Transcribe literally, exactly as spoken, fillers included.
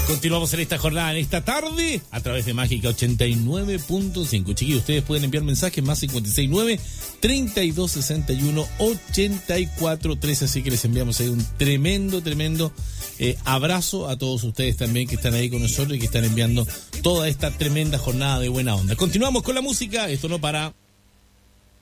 Continuamos en esta jornada, en esta tarde, a través de Mágica ochenta y nueve punto cinco. Chiquillos, ustedes pueden enviar mensajes más cincuenta y seis nueve, treinta y dos sesenta y uno, ochenta y cuatro trece. Así que les enviamos ahí un tremendo, tremendo eh, abrazo a todos ustedes también que están ahí con nosotros y que están enviando toda esta tremenda jornada de buena onda. Continuamos con la música, esto no para.